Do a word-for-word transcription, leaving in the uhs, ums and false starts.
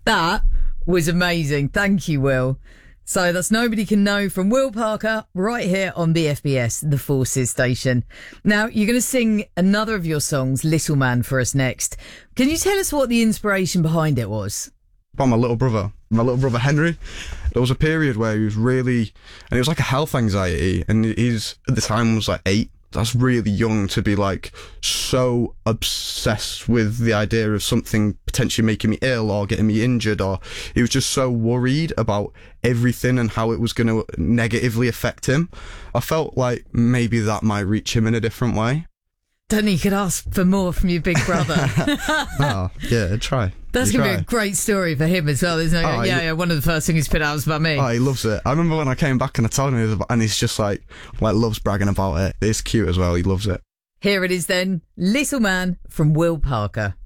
That was amazing. Thank you, Will. So that's Nobody Can Know from Will Parker right here on B F B S, the Forces station. Now, you're going to sing another of your songs, Little Man, for us next. Can you tell us what the inspiration behind it was? About my little brother, my little brother Henry. There was a period where he was really, and it was like a health anxiety, and he's, at the time, was like eight. That's really young to be like so obsessed with the idea of something potentially making me ill or getting me injured, or he was just so worried about everything and how it was going to negatively affect him. I felt like maybe that might reach him in a different way. Don't you could ask for more from your big brother. Oh, yeah, try. That's You going to try. be a great story for him as well, isn't it? Oh, yeah, he- yeah, one of the first things he's put out was about me. Oh, he loves it. I remember when I came back and I told him, about, and he's just like, like loves bragging about it. It's cute as well. He loves it. Here it is then, Little Man from Will Parker.